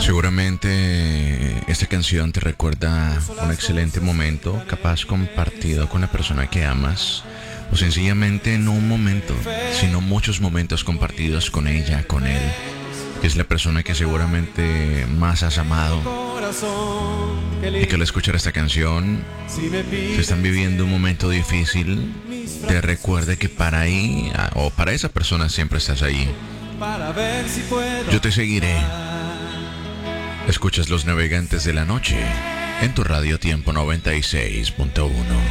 Seguramente esta canción te recuerda un excelente momento, capaz compartido con la persona que amas, o sencillamente no un momento, sino muchos momentos compartidos con ella, con él, que es la persona que seguramente más has amado. Y que al escuchar esta canción, si están viviendo un momento difícil, te recuerde que para ahí, o para esa persona siempre estás ahí. Yo te seguiré. Escuchas Los Navegantes de la Noche en tu Radio Tiempo 96.1.